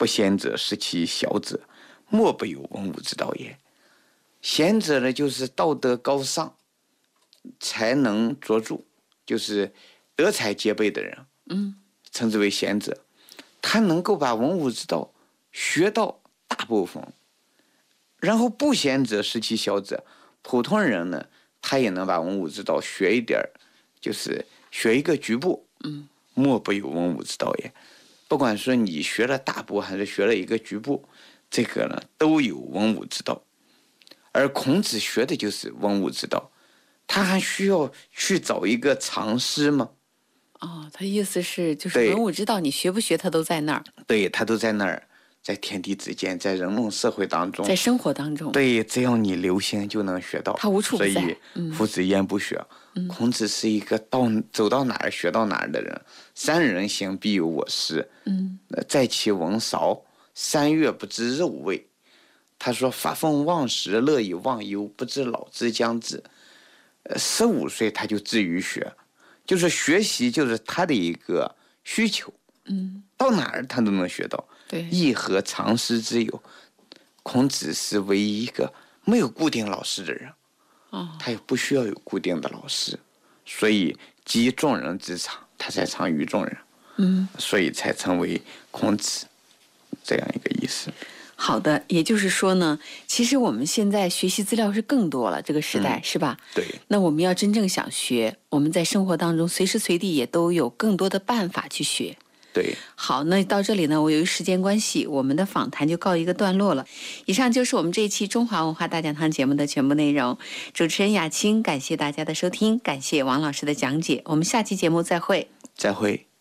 不贤者，视其小者，莫不有文武之道也。贤者呢，就是道德高尚，才能卓著，就是德才兼备的人，称之为贤者。他能够把文武之道学到大部分，然后不贤者，视其小者，普通人呢，他也能把文武之道学一点，就是学一个局部，莫不有文武之道也。不管说你学了大部还是学了一个局部，这个呢都有文武之道。而孔子学的就是文武之道，他还需要去找一个常师吗？ 他意思是就是文武之道，你学不学他都在那儿。 对，他都在那儿，在天地之间，在人伦社会当中， 在生活当中。 对，只要你留心就能学到。 他无处不在。 所以夫子焉不学？孔子是一个走到哪儿学到哪儿的人。三人行，必有我师。在其闻韶，3月不知肉味。他说：“发愤忘食，乐以忘忧，不知老之将至。”15岁他就至于学，就是学习，就是他的一个需求。到哪儿他都能学到。 对， 亦何常师之有？孔子是唯一一个没有固定老师的人。他也不需要有固定的老师，所以集众人之长，他才长于众人。所以才成为孔子这样一个意思。 好的，也就是说呢，其实我们现在学习资料是更多了，这个时代，是吧？ 对。 那我们要真正想学，我们在生活当中随时随地也都有更多的办法去学。 对。 好，那到这里呢，我由于时间关系，我们的访谈就告一个段落了。以上就是我们这一期中华文化大讲堂节目的全部内容。主持人雅青，感谢大家的收听，感谢王老师的讲解，我们下期节目再会。 再会。